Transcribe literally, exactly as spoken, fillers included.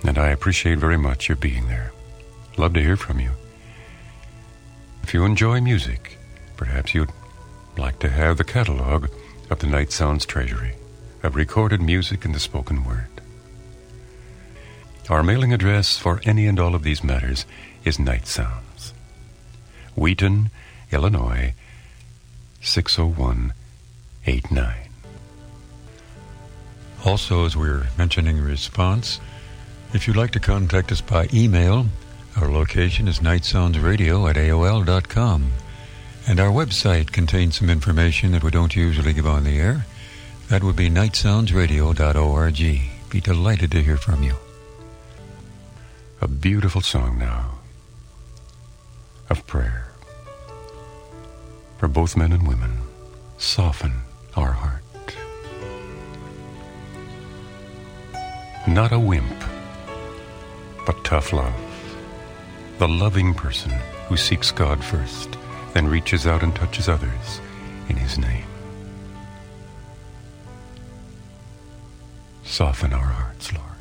And I appreciate very much your being there. Love to hear from you. If you enjoy music, perhaps you'd like to have the catalog of the Night Sounds Treasury of recorded music and the spoken word. Our mailing address for any and all of these matters is Night Sounds, Wheaton, Illinois, six oh one eight nine. Also, as we were mentioning response, if you'd like to contact us by email, our location is nightsoundsradio at A O L dot com. And our website contains some information that we don't usually give on the air. That would be night sounds radio dot org. Be delighted to hear from you. A beautiful song now of prayer for both men and women. Soften our heart. Not a wimp, but tough love. The loving person who seeks God first, then reaches out and touches others in His name. Soften our hearts, Lord.